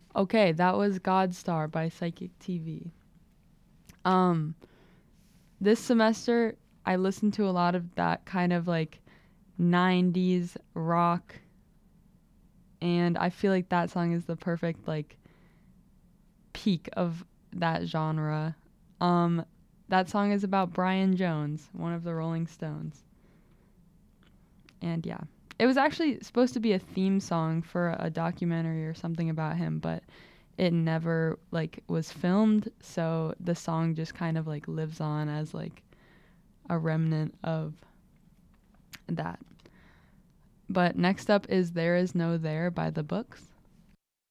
Okay, that was Godstar by Psychic TV. Um, this semester I listened to a lot of that kind of like 90s rock, and I feel like that song is the perfect like peak of that genre. Um, that song is about Brian Jones, one of the Rolling Stones. And yeah, it was actually supposed to be a theme song for a documentary or something about him, but it never like was filmed, so the song just kind of like lives on as like a remnant of that. But next up is There Is No There by The Books.